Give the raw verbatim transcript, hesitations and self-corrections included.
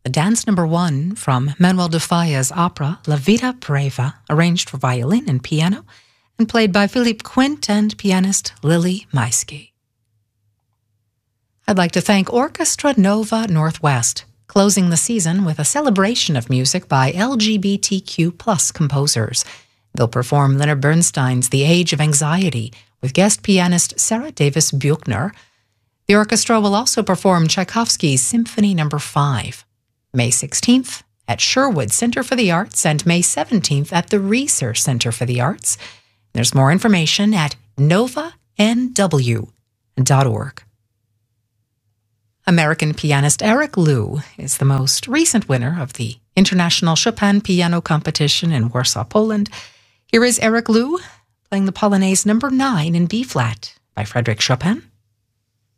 the dance number one from Manuel de Falla's opera La Vida Brava, arranged for violin and piano, and played by Philippe Quint and pianist Lily Maisky. I'd like to thank Orchestra Nova Northwest, closing the season with a celebration of music by L G B T Q plus composers. They'll perform Leonard Bernstein's The Age of Anxiety with guest pianist Sarah Davis Buchner. The orchestra will also perform Tchaikovsky's Symphony Number five, May sixteenth at Sherwood Center for the Arts and May seventeenth at the Reser Center for the Arts. There's more information at nova n w dot org. American pianist Eric Liu is the most recent winner of the International Chopin Piano Competition in Warsaw, Poland. Here is Eric Liu playing the Polonaise number nine in B-flat by Frédéric Chopin.